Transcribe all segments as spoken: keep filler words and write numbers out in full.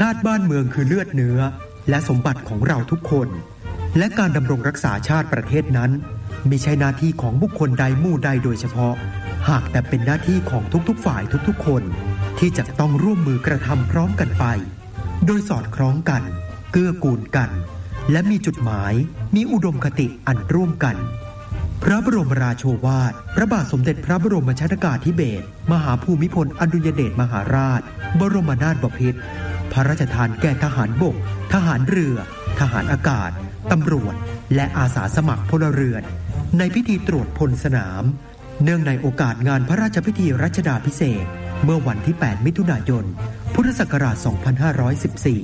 าติบ้านเมืองคือเลือดเนื้อและสมบัติของเราทุกคนและการดำรงรักษาชาติประเทศนั้นไม่ใช่หน้าที่ของบุคคลใดหมู่ใดโดยเฉพาะหากแต่เป็นหน้าที่ของทุกๆฝ่ายทุกๆคนที่จะต้องร่วมมือกระทำพร้อมกันไปโดยสอดคล้องกันเกื้อกูลกันและมีจุดหมายมีอุดมคติอันร่วมกันพระบรมราโชวาทพระบาทสมเด็จพระบรมชนกาธิเบศรมหาภูมิพลอดุลยเดชมหาราชบรมนาถบพิตรพระราชทานแก่ทหารบกทหารเรือทหารอากาศตำรวจและอาสาสมัครพลเรือนในพิธีตรวจพลสนามเนื่องในโอกาสงานพระราชพิธีรัชดาภิเษกเมื่อวันที่แปดมิถุนายนพุทธศักราชสองพันห้าร้อยสิบสี่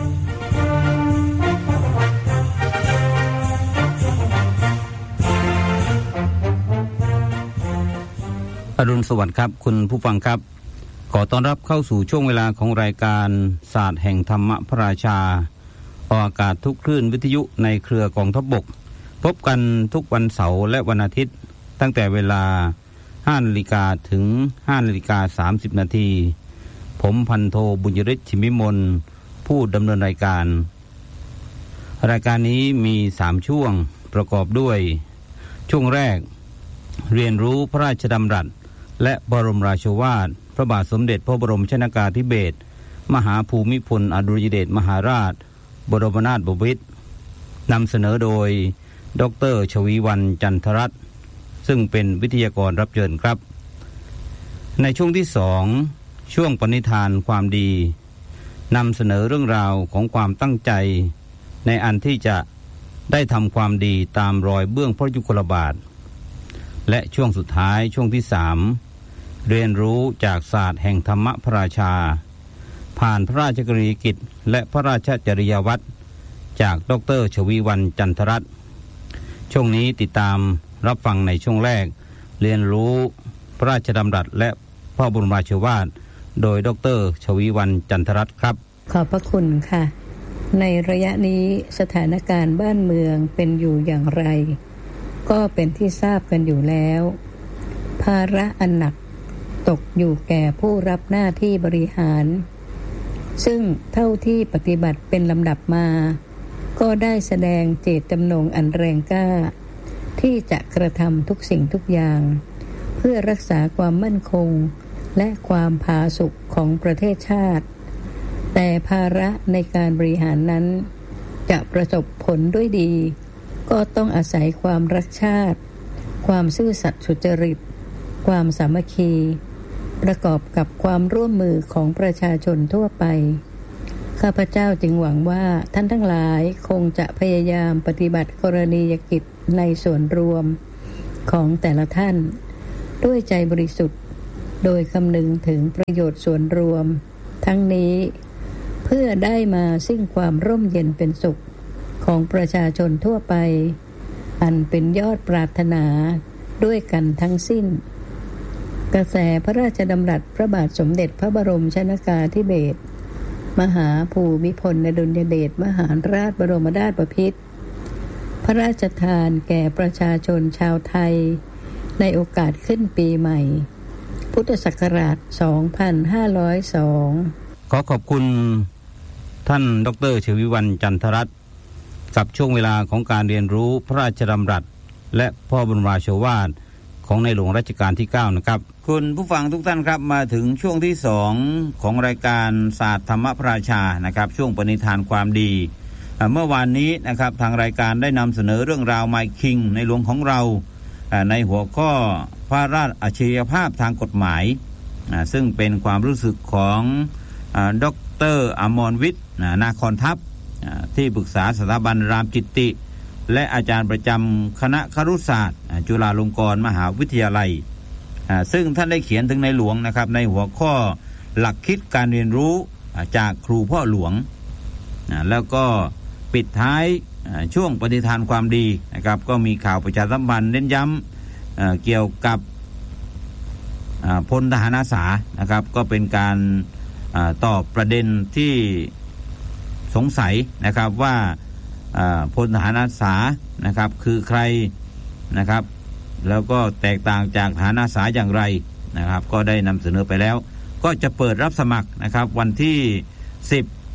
อรุณสวัสดิ์ครับคุณผู้ฟังครับขอต้อนรับเข้าสู่ช่วงเวลาของรายการศาสตร์แห่งธรรมพระราชาออกอากาศทุกคลื่นวิทยุในเครือกองทัพบกพบกันทุกวันเสาร์และวันอาทิตย์ตั้งแต่เวลา ห้านาฬิกา ถึง ห้านาฬิกาสามสิบนาทีผมพันโทบุญยฤทธิ์ชิมิมลผู้ดำเนินรายการรายการนี้มีสามช่วงประกอบด้วยช่วงแรกเรียนรู้พระราชดำรัสและบรมราโชวาทพระบาทสมเด็จพระบรมชนกาธิเบศรมหาภูมิพลอดุลยเดชมหาราชบรมนาถบพิตรนำเสนอโดยดร.ชวีวรรณจันทรัตน์ซึ่งเป็นวิทยากรรับเชิญครับในช่วงที่สองช่วงปณิธานความดีนำเสนอเรื่องราวของความตั้งใจในอันที่จะได้ทำความดีตามรอยเบื้องพระยุคลบาทและช่วงสุดท้ายช่วงที่สามเรียนรู้จากศาสตร์แห่งธรรมพระราชาผ่านพระราชกรณียกิจและพระราชจริยวัตรจากดร.ชวีวรรณจันทรัตน์ช่วงนี้ติดตามรับฟังในช่วงแรกเรียนรู้พระราชดำรัสและพระบรมราโชวาทโดยดร.ชวีวรรณจันทรัตน์ครับขอบพระคุณค่ะในระยะนี้สถานการณ์บ้านเมืองเป็นอยู่อย่างไรก็เป็นที่ทราบกันอยู่แล้วภาระอันหนักตกอยู่แก่ผู้รับหน้าที่บริหารซึ่งเท่าที่ปฏิบัติเป็นลำดับมาก็ได้แสดงเจตจำนงอันแรงกล้าที่จะกระทำทุกสิ่งทุกอย่างเพื่อรักษาความมั่นคงและความผาสุกของประเทศชาติแต่ภาระในการบริหารนั้นจะประสบผลด้วยดีก็ต้องอาศัยความรักชาติความซื่อสัตย์สุจริตความสามัคคีประกอบกับความร่วมมือของประชาชนทั่วไปข้าพเจ้าจึงหวังว่าท่านทั้งหลายคงจะพยายามปฏิบัติกรณียกิจในส่วนรวมของแต่ละท่านด้วยใจบริสุทธิ์โดยคำนึงถึงประโยชน์ส่วนรวมทั้งนี้เพื่อได้มาซึ่งความร่มเย็นเป็นสุขของประชาชนทั่วไปอันเป็นยอดปรารถนาด้วยกันทั้งสิ้นกระแสพระราชดำรัสพระบาทสมเด็จพระบรมชนกาธิเบศรมหาภูมิพลอดุลยเดชมหาราชบรมนาถบพิตรพระราชทานแก่ประชาชนชาวไทยในโอกาสขึ้นปีใหม่พุทธศักราชสองพันห้าร้อยสองขอขอบคุณท่านดร.ชวีวรรณจันทรัตน์กับช่วงเวลาของการเรียนรู้พระราชดำรัสและพระบรมราโชวาทของในหลวงรัชกาลที่เก้านะครับคุณผู้ฟังทุกท่านครับมาถึงช่วงที่สองของรายการศาสตร์ธรรมพระราชานะครับช่วงปณิธานความดีเมื่อวานนี้นะครับทางรายการได้นำเสนอเรื่องราวไมค์คิงในหลวงของเราในหัวข้อพระราชอัจฉริยภาพทางกฎหมายซึ่งเป็นความรู้สึกของดร.อมรวิทย์นาคอนทัพที่ปรึกษาสถาบันรามจิตติและอาจารย์ประจำคณะครุศาสตร์จุฬาลงกรณ์มหาวิทยาลัยซึ่งท่านได้เขียนถึงในหลวงนะครับในหัวข้อหลักคิดการเรียนรู้จากครูพ่อหลวงแล้วก็ปิดท้ายช่วงปฏิทานความดีนะครับก็มีข่าวประชาสัมพันธ์เน้นย้ำเกี่ยวกับพลทหารอาสานะครับก็เป็นการตอบประเด็นที่สงสัยนะครับว่าพลทหารอาสานะครับคือใครนะครับแล้วก็แตกต่างจากทหารอาสาอย่างไรนะครับก็ได้นำเสนอไปแล้วก็จะเปิดรับสมัครนะครับวันที่สิบ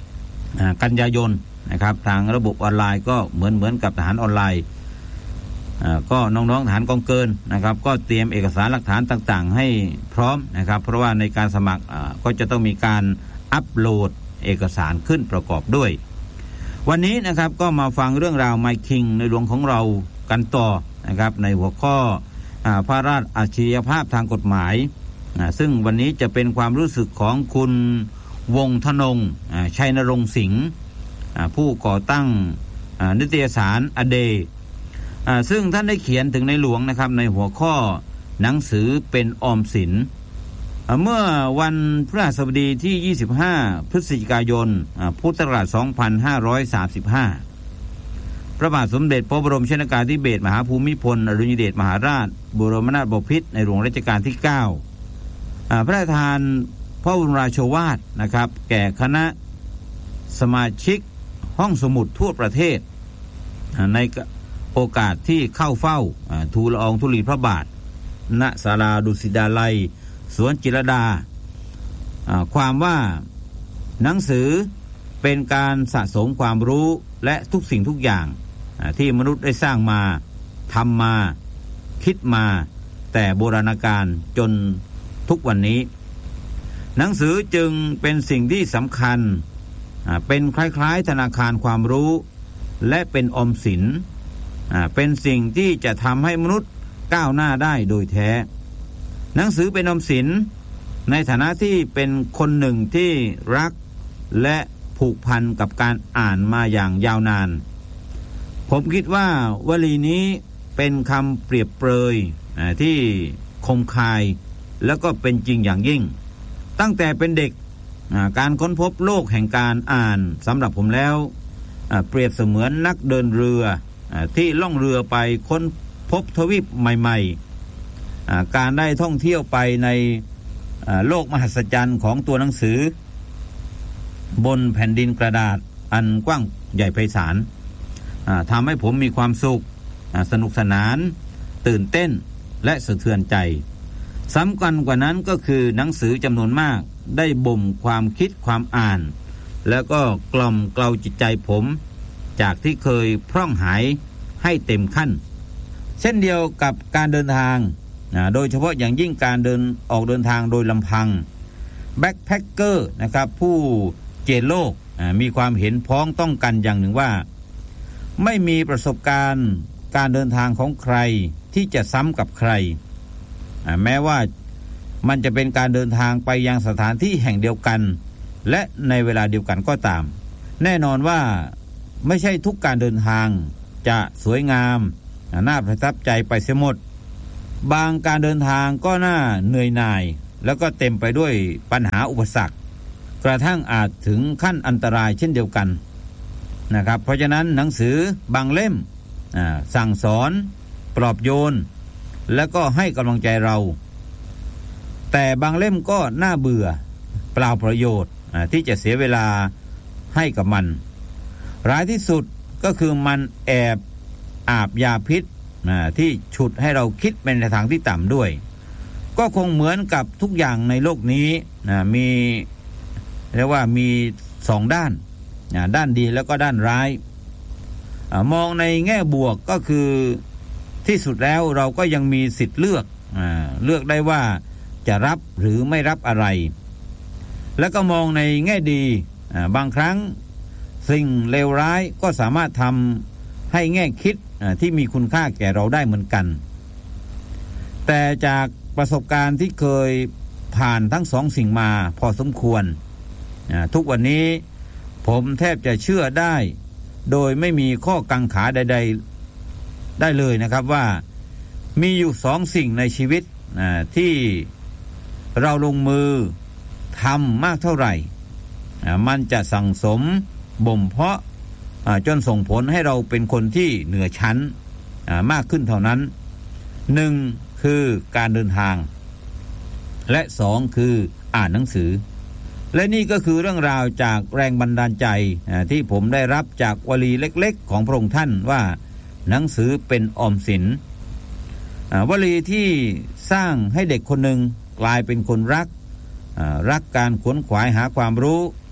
กันยายนนะครับทางระบบออนไลน์ก็เหมือนเหมือนกับทหารออนไลน์ก็น้องๆทหารกองเกินนะครับก็เตรียมเอกสารหลักฐานต่างๆให้พร้อมนะครับเพราะว่าในการสมัครก็จะต้องมีการอัปโหลดเอกสารขึ้นประกอบด้วยวันนี้นะครับก็มาฟังเรื่องราวไมค์คิงในหลวงของเรากันต่อนะครับในหัวข้อพระราชอัจฉริยภาพทางกฎหมายซึ่งวันนี้จะเป็นความรู้สึกของคุณวงธนงชัยนรงค์สิงห์ผู้ก่อตั้งนิตยสารอเดย์ซึ่งท่านได้เขียนถึงในหลวงนะครับในหัวข้อหนังสือเป็นออมสินเมื่อวันพฤหัสบดีที่ยี่สิบห้าพฤศจิกายนพุทธศักราชสองพันห้าร้อยสามสิบห้าพระบาทสมเด็จพระบรมชนกาธิเบศรมหาภูมิพลอดุลยเดชมหาราชบรมนาถบพิตรในหลวงรัชกาลที่เก้าพระราชทานพระบรมราโชวาทนะครับแก่คณะสมาชิกห้องสมุดทั่วประเทศในโอกาสที่เข้าเฝ้าทูลละอองธุลีพระบาทณศาลาดุสิตดาลัยสวนจิรดาความว่าหนังสือเป็นการสะสมความรู้และทุกสิ่งทุกอย่างที่มนุษย์ได้สร้างมาทำมาคิดมาแต่โบราณกาลจนทุกวันนี้หนังสือจึงเป็นสิ่งที่สำคัญเป็นคล้ายๆธนาคารความรู้และเป็นออมสินเป็นสิ่งที่จะทำให้มนุษย์ก้าวหน้าได้โดยแท้หนังสือเป็นออมสินในฐานะที่เป็นคนหนึ่งที่รักและผูกพันกับการอ่านมาอย่างยาวนานผมคิดว่าวลีนี้เป็นคำเปรียบเปรยที่คมคายแล้วก็เป็นจริงอย่างยิ่งตั้งแต่เป็นเด็กการค้นพบโลกแห่งการอ่านสำหรับผมแล้วเปรียบเสมือนนักเดินเรือที่ล่องเรือไปค้นพบทวีปใหม่ๆการได้ท่องเที่ยวไปในโลกมหัศจรรย์ของตัวหนังสือบนแผ่นดินกระดาษอันกว้างใหญ่ไพศาลทำให้ผมมีความสุขสนุกสนานตื่นเต้นและสะเทือนใจสำคัญกว่านั้นก็คือหนังสือจำนวนมากได้บ่มความคิดความอ่านแล้วก็กล่อมเกลาจิตใจผมจากที่เคยพร่องหายให้เต็มขั้นเช่นเดียวกับการเดินทางโดยเฉพาะอย่างยิ่งการเดินออกเดินทางโดยลำพังแบ็คแพ็คเกอร์นะครับผู้เจนโลกมีความเห็นพ้องต้องกันอย่างหนึ่งว่าไม่มีประสบการณ์การเดินทางของใครที่จะซ้ำกับใครแม้ว่ามันจะเป็นการเดินทางไปยังสถานที่แห่งเดียวกันและในเวลาเดียวกันก็ตามแน่นอนว่าไม่ใช่ทุกการเดินทางจะสวยงามน่าประทับใจไปเสียหมดบางการเดินทางก็น่าเหนื่อยหน่ายแล้วก็เต็มไปด้วยปัญหาอุปสรรคกระทั่งอาจถึงขั้นอันตรายเช่นเดียวกันนะครับเพราะฉะนั้นหนังสือบางเล่มสั่งสอนปลอบโยนแล้วก็ให้กำลังใจเราแต่บางเล่มก็น่าเบื่อเปล่าประโยชน์ที่จะเสียเวลาให้กับมันร้ายที่สุดก็คือมันแอบอาบยาพิษที่ฉุดให้เราคิดเป็นในทางที่ต่ำด้วยก็คงเหมือนกับทุกอย่างในโลกนี้มีเรียกว่ามีสองด้านด้านดีแล้วก็ด้านร้ายมองในแง่บวกก็คือที่สุดแล้วเราก็ยังมีสิทธิ์เลือกเลือกได้ว่าจะรับหรือไม่รับอะไรแล้วก็มองในแง่ดีบางครั้งสิ่งเลวร้ายก็สามารถทำให้แง่คิดที่มีคุณค่าแก่เราได้เหมือนกันแต่จากประสบการณ์ที่เคยผ่านทั้งสองสิ่งมาพอสมควรทุกวันนี้ผมแทบจะเชื่อได้โดยไม่มีข้อกังขาใดๆได้เลยนะครับว่ามีอยู่สองสิ่งในชีวิตที่เราลงมือทำมากเท่าไหร่มันจะสั่งสมบ่มเพาะจนส่งผลให้เราเป็นคนที่เหนือชั้นมากขึ้นเท่านั้นหนึ่งคือการเดินทางและสองคืออ่านหนังสือและนี่ก็คือเรื่องราวจากแรงบันดาลใจที่ผมได้รับจากวลีเล็กๆของพระองค์ท่านว่าหนังสือเป็นออมสินวลีที่สร้างให้เด็กคนหนึ่งกลายเป็นคนรักรักการขวนขวายหาความรู้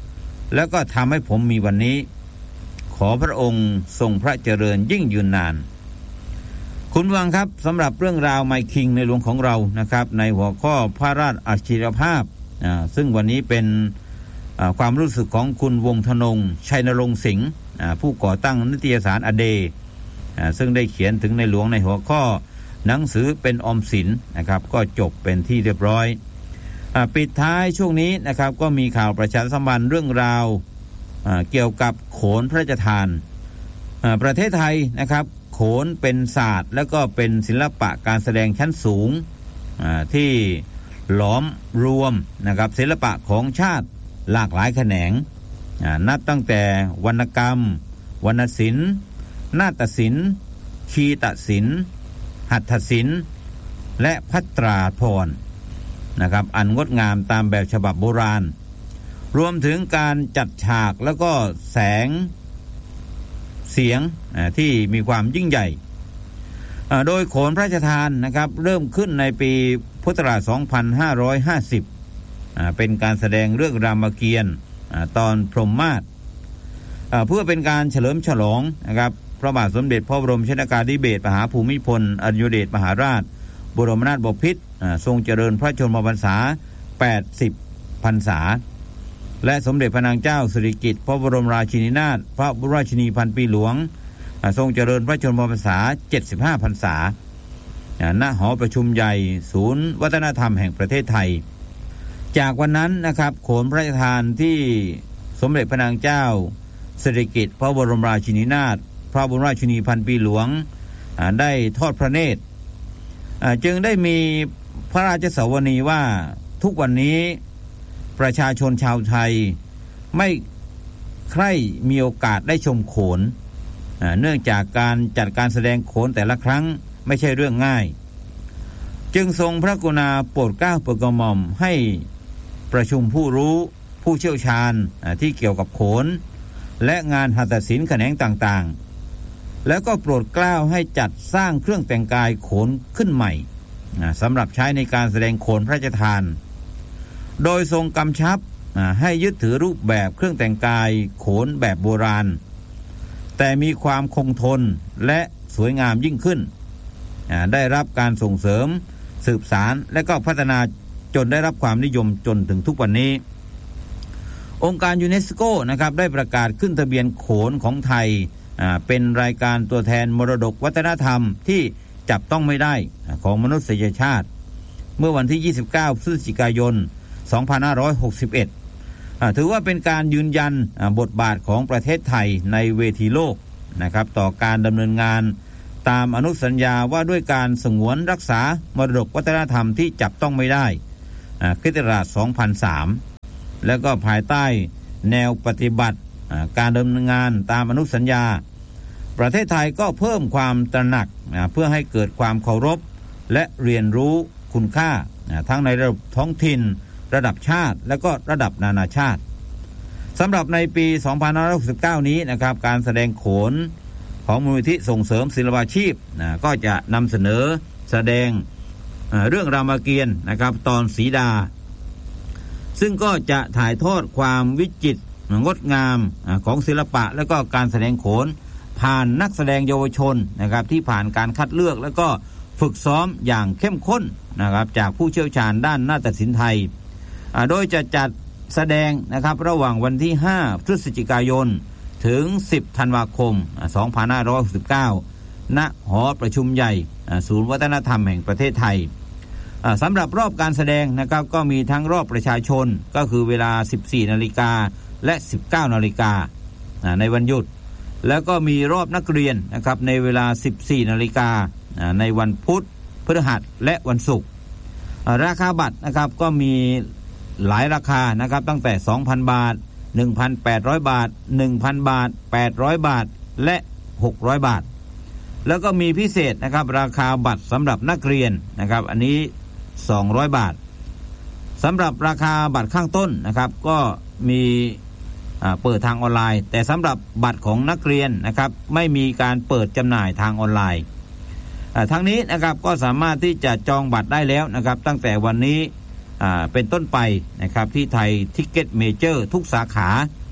แล้วก็ทำให้ผมมีวันนี้ขอพระองค์ทรงพระเจริญยิ่งยืนนานคุณฟังครับสำหรับเรื่องราวไมคิงในหลวงของเรานะครับในหัวข้อพระราชอัจฉริยภาพซึ่งวันนี้เป็นความรู้สึกของคุณวงธนงชัยนรงค์สิงห์ผู้ก่อตั้งนิตยสารอเดย์ซึ่งได้เขียนถึงในหลวงในหัวข้อหนังสือเป็นออมสินนะครับก็จบเป็นที่เรียบร้อยปิดท้ายช่วงนี้นะครับก็มีข่าวประชาสัมพันธ์เรื่องราวเกี่ยวกับโขนพระราชทานประเทศไทยนะครับโขนเป็นศาสตร์และก็เป็นศิลปะการแสดงชั้นสูงที่หลอมรวมนะครับศิลปะของชาติหลากหลายแขนงนับตั้งแต่วรรณกรรมวรรณศิลป์นาฏศิลป์คีตศิลป์หัตถศิลป์และภัตราพรณ์นะครับอันงดงามตามแบบฉบับโบราณรวมถึงการจัดฉากแล้วก็แสงเสียงที่มีความยิ่งใหญ่โดยโขนพระราชทานนะครับเริ่มขึ้นในปีพุทธศักราชสองพันห้าร้อยห้าสิบเป็นการแสดงเรื่องรามเกียรติ์ตอนพรหมมาศเพื่อเป็นการเฉลิมฉลองนะครับพระบาทสมเด็จพระบรมชนกาธิเบศรมหาภูมิพลอดุลยเดชมหาราชบรมนาถบพิตรทรงเจริญพระชนมพรรษาแปดสิบพรรษาและสมเด็จพระนางเจ้าสิริกิติ์พระบรมราชินีนาถพระบรมราชินีพันปีหลวงทรงเจริญพระชนมพรรษาเจ็ดสิบห้าพรรษาณหอประชุมใหญ่ศูนย์วัฒนธรรมแห่งประเทศไทยจากวันนั้นนะครับโขนพระราชทานที่สมเด็จพระนางเจ้าสิริกิติ์พระบรมราชินีนาถพระบรมราชินีพันปีหลวงได้ทอดพระเนตรจึงได้มีพระราชสวนีว่าทุกวันนี้ประชาชนชาวไทยไม่ใคร่มีโอกาสได้ชมโขนเนื่องจากการจัดการแสดงโขนแต่ละครั้งไม่ใช่เรื่องง่ายจึงทรงพระกรุณาโปรดเกล้าโปรดกระหม่อมให้ประชุมผู้รู้ผู้เชี่ยวชาญที่เกี่ยวกับโขนและงานหัตถศิลป์แขนงต่างๆแล้วก็โปรดเกล้าให้จัดสร้างเครื่องแต่งกายโขนขึ้นใหม่สำหรับใช้ในการแสดงโขนพระราชทานโดยทรงกำชับให้ยึดถือรูปแบบเครื่องแต่งกายโขนแบบโบราณแต่มีความคงทนและสวยงามยิ่งขึ้นได้รับการส่งเสริมสืบสานและก็พัฒนาจนได้รับความนิยมจนถึงทุกวันนี้องค์การยูเนสโกนะครับได้ประกาศขึ้นทะเบียนโขนของไทยเป็นรายการตัวแทนมรดกวัฒนธรรมที่จับต้องไม่ได้ของมนุษยชาติเมื่อวันที่ยี่สิบเก้าพฤศจิกายนสองพันห้าร้อยหกสิบเอ็ดถือว่าเป็นการยืนยันบทบาทของประเทศไทยในเวทีโลกนะครับต่อการดำเนินงานตามอนุสัญญาว่าด้วยการสงวนรักษามรดกวัฒนธรรมที่จับต้องไม่ได้คริสตศักราชสองพันสามแล้วก็ภายใต้แนวปฏิบัติการดำเนินงานตามอนุสัญญาประเทศไทยก็เพิ่มความตระหนักเพื่อให้เกิดความเคารพและเรียนรู้คุณค่าทั้งในระดับท้องถิ่นระดับชาติและก็ระดับนานาชาติสำหรับในปีสองพันห้าร้อยหกสิบเก้านี้นะครับการแสดงโขนของมูลนิธิส่งเสริมศิลปาชีพนะก็จะนำเสนอแสดงเรื่องรามเกียรติ์นะครับตอนสีดาซึ่งก็จะถ่ายทอดความวิจิตรงดงามของศิลปะและก็การแสดงโขนผ่านนักแสดงเยาวชนนะครับที่ผ่านการคัดเลือกแล้วก็ฝึกซ้อมอย่างเข้มข้นนะครับจากผู้เชี่ยวชาญด้านนาฏศิลป์ไทยโดยจะจัดแสดงนะครับระหว่างวันที่ห้าพฤศจิกายนถึงสิบธันวาคมสองพันห้าร้อยหกสิบเก้าณหอประชุมใหญ่ศูนย์วัฒนธรรมแห่งประเทศไทยสำหรับรอบการแสดงนะครับก็มีทั้งรอบประชาชนก็คือเวลา สิบสี่นาฬิกา และ สิบเก้านาฬิกาในวันหยุดแล้วก็มีรอบนักเรียนนะครับในเวลา สิบสี่นาฬิกาในวันพุธพฤหัสและวันศุกร์ราคาบัตรนะครับก็มีหลายราคานะครับตั้งแต่ สองพัน บาท หนึ่งพันแปดร้อย บาท หนึ่งพัน บาท แปดร้อย บาทและหกร้อยบาทแล้วก็มีพิเศษนะครับราคาบัตรสำหรับนักเรียนนะครับอันนี้สองร้อยบาทสำหรับราคาบัตรข้างต้นนะครับก็มีเปิดทางออนไลน์แต่สำหรับบัตรของนักเรียนนะครับไม่มีการเปิดจำหน่ายทางออนไลน์ทั้งนี้นะครับก็สามารถที่จะจองบัตรได้แล้วนะครับตั้งแต่วันนี้เป็นต้นไปนะครับที่ไทยทิกเก็ตเมเจอร์ทุกสาขา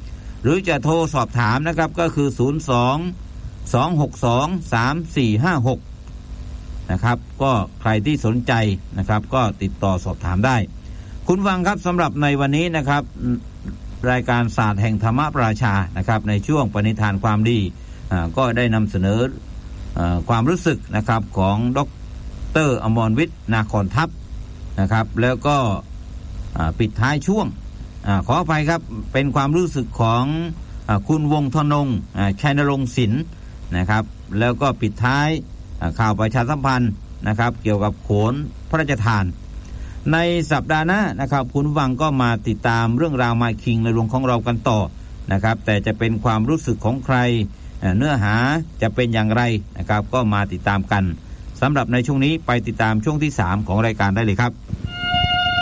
รือจะโทรสอบถามนะครับก็คือศูนย์ สอง สอง หก สอง สาม สี่ ห้า หกนะครับก็ใครที่สนใจนะครับก็ติดต่อสอบถามได้คุณฟังครับสำหรับในวันนี้นะครับรายการศาสตร์แห่งธรรมประชานะครับในช่วงปณิธานความดีก็ได้นำเสนอความรู้สึกนะครับของดร.อมรวิทย์นาคอนทัพนะครับแล้วก็ปิดท้ายช่วงขออภัยครับเป็นความรู้สึกของคุณวงธนงชัยนรงค์ศิลป์นะครับแล้วก็ปิดท้ายข่าวประชาสัมพันธ์นะครับเกี่ยวกับโขนพระราชทานในสัปดาห์หน้านะครับคุณฟังก็มาติดตามเรื่องราวมาคิงในหลวงของเรากันต่อนะครับแต่จะเป็นความรู้สึกของใครเนื้อหาจะเป็นอย่างไรนะครับก็มาติดตามกันสำหรับในช่วงนี้ไปติดตามช่วงที่สามของรายการได้เลยครับ